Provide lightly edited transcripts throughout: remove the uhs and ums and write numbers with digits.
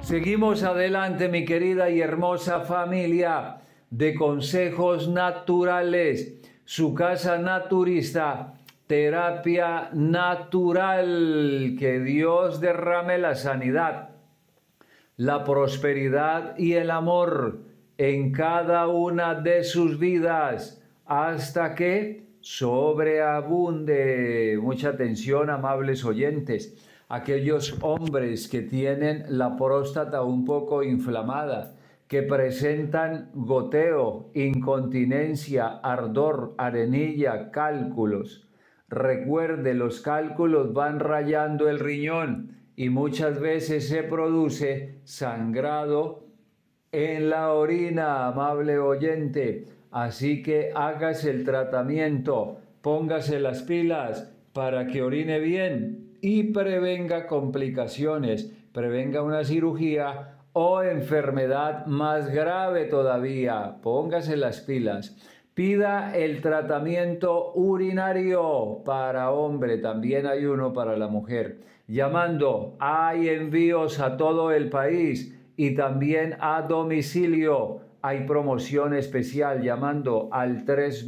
Seguimos adelante, mi querida y hermosa familia de consejos naturales. Su casa naturista, terapia natural. Que Dios derrame la sanidad, la prosperidad y el amor en cada una de sus vidas hasta que sobreabunde. Mucha atención, amables oyentes. Aquellos hombres que tienen la próstata un poco inflamada, que presentan goteo, incontinencia, ardor, arenilla, cálculos. Recuerde, los cálculos van rayando el riñón y muchas veces se produce sangrado en la orina, amable oyente. Así que hágase el tratamiento, póngase las pilas para que orine bien y prevenga complicaciones, prevenga una cirugía o enfermedad más grave todavía. Póngase las pilas. Pida el tratamiento urinario para hombre, también hay uno para la mujer. Llamando, hay envíos a todo el país y también a domicilio. Hay promoción especial llamando al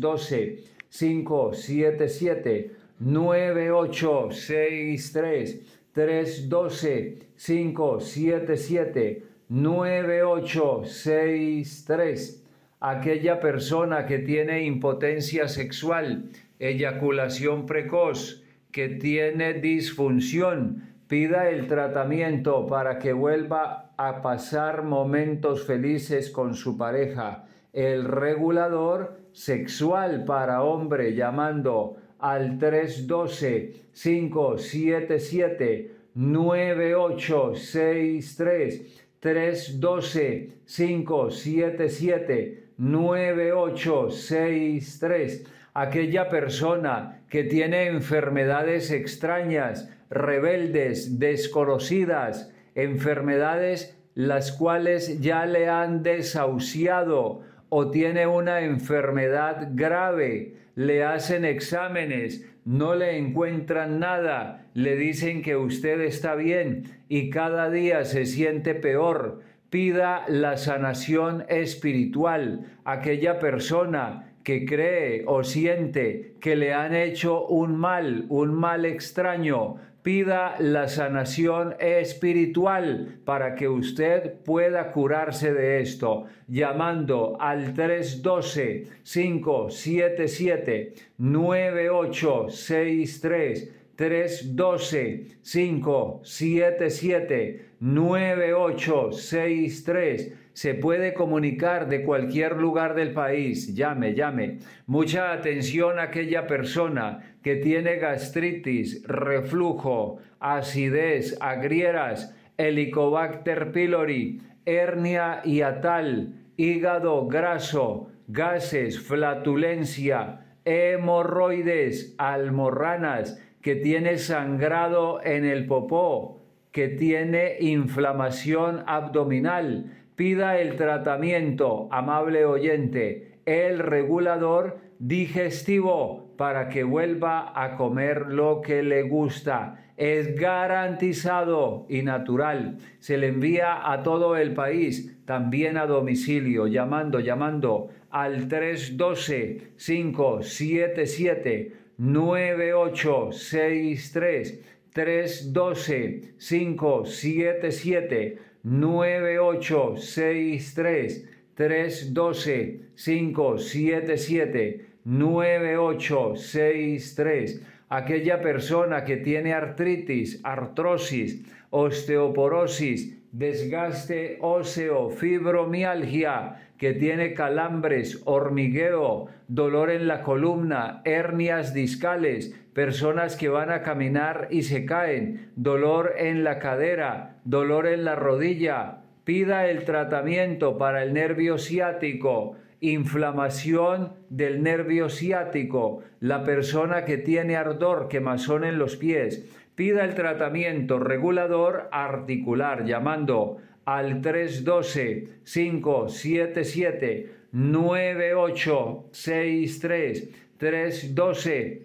312-577-9863. 312-577-9863. Aquella persona que tiene impotencia sexual, eyaculación precoz, que tiene disfunción, pida el tratamiento para que vuelva a pasar momentos felices con su pareja. El regulador sexual para hombre, llamando al 312-577-9863. 312-577-9863. Aquella persona que tiene enfermedades extrañas, rebeldes, desconocidas, enfermedades las cuales ya le han desahuciado o tiene una enfermedad grave, le hacen exámenes, no le encuentran nada, le dicen que usted está bien y cada día se siente peor. Pida la sanación espiritual. Aquella persona que cree o siente que le han hecho un mal extraño, pida la sanación espiritual para que usted pueda curarse de esto, llamando al 312-577-9863. 312-577-9863. Se puede comunicar de cualquier lugar del país. Llame. Mucha atención a aquella persona que tiene gastritis, reflujo, acidez, agrieras, Helicobacter pylori, hernia hiatal, hígado graso, gases, flatulencia, hemorroides, almorranas, que tiene sangrado en el popó, que tiene inflamación abdominal. Pida el tratamiento, amable oyente, el regulador digestivo para que vuelva a comer lo que le gusta. Es garantizado y natural. Se le envía a todo el país, también a domicilio, llamando al 312-577-9863. 312-577-9863. 312-577-9863. Aquella persona que tiene artritis, artrosis, osteoporosis, desgaste óseo, fibromialgia, que tiene calambres, hormigueo, dolor en la columna, hernias discales, personas que van a caminar y se caen, dolor en la cadera, dolor en la rodilla. Pida el tratamiento para el nervio ciático, inflamación del nervio ciático, la persona que tiene ardor, quemazón en los pies. Pida el tratamiento regulador articular llamando al 312-577-9863.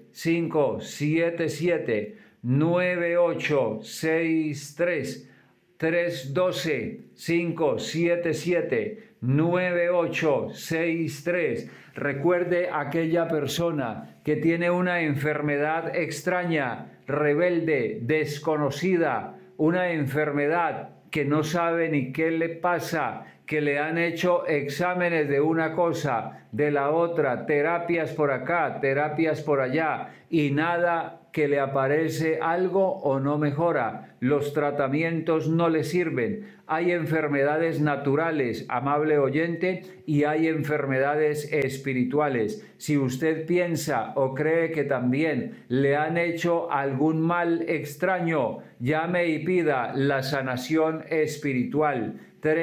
312-577-9863. 312-577-9863. Recuerde aquella persona que tiene una enfermedad extraña, rebelde, desconocida, una enfermedad que no sabe ni qué le pasa, que le han hecho exámenes de una cosa, de la otra, terapias por acá, terapias por allá, y nada, que le aparece algo o no mejora. Los tratamientos no le sirven. Hay enfermedades naturales, amable oyente, y hay enfermedades espirituales. Si usted piensa o cree que también le han hecho algún mal extraño, llame y pida la sanación espiritual.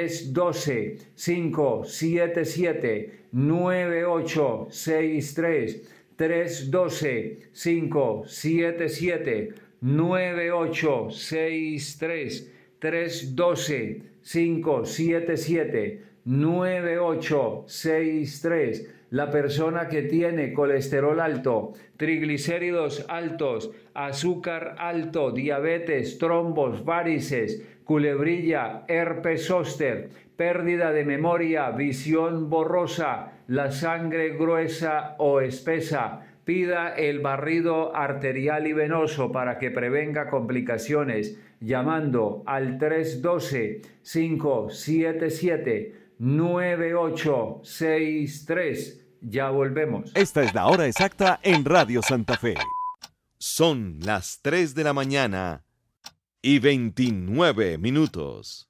312-577-9863. 312-577-9863. 312-577-9863. La persona que tiene colesterol alto, triglicéridos altos, azúcar alto, diabetes, trombos, varices, culebrilla, herpes zóster, pérdida de memoria, visión borrosa, la sangre gruesa o espesa. Pida el barrido arterial y venoso para que prevenga complicaciones llamando al 312-577-9863. Ya volvemos. Esta es la hora exacta en Radio Santa Fe. Son las 3 de la mañana y 29 minutos.